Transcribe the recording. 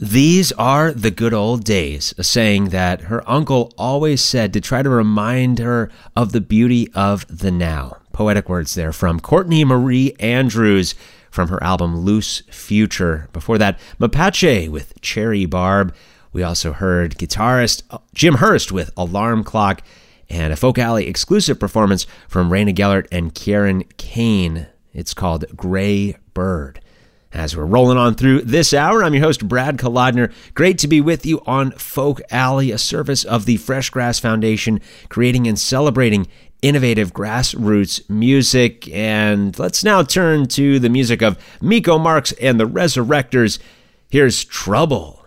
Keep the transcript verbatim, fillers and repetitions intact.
These are the good old days, a saying that her uncle always said to try to remind her of the beauty of the now. Poetic words there from Courtney Marie Andrews from her album Loose Future. Before that, Mapache with Cherry Barb. We also heard guitarist Jim Hurst with Alarm Clock, and a Folk Alley exclusive performance from Raina Gellert and Kieran Kane. It's called Gray Bird. As we're rolling on through this hour, I'm your host, Brad Kolodner. Great to be with you on Folk Alley, a service of the Fresh Grass Foundation, creating and celebrating innovative grassroots music. And let's now turn to the music of Miko Marks and the Resurrectors. Here's Trouble.